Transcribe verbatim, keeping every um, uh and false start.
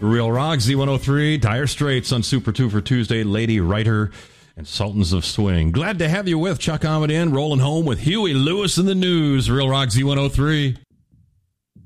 Real Rock, Z one oh three, Dire Straits on Super two for Tuesday, Lady Writer, and Sultans of Swing. Glad to have you with Chuck Ahmed in, rolling home with Huey Lewis in the news. Real Rock, Z one oh three.